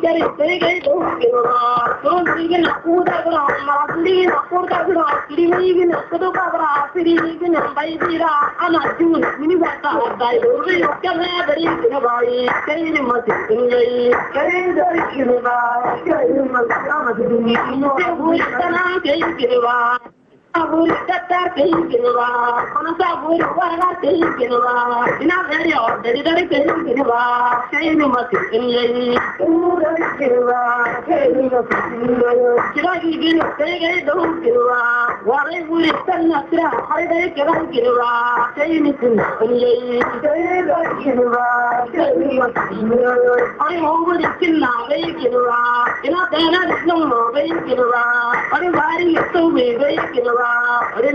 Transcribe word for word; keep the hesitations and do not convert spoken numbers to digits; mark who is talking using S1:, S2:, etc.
S1: kare sai kai do kira to ni na kuda gra ma ndi na kuda gra ndi ni na kuda gra siri ni na bai dira ana jun ni ba ta dai do ri kare dari ni bai kai ni ma ti ni kai dari ni ba kai ni ma ta ma ti ni no bu ta kai kira Aburi tata kai kira kono saburi wala kai kira ina very order dari kai kira kai ni ma ti ni ura kira kai ni ma ti ni kira gi ni kai kai do kira wale buri tanna kira hari dari kira kira kai ni ti ni kai dari kira kai ni ma ti ni ari ho buri kinna kai kira ina tena no kai kira ari bari to be kai kira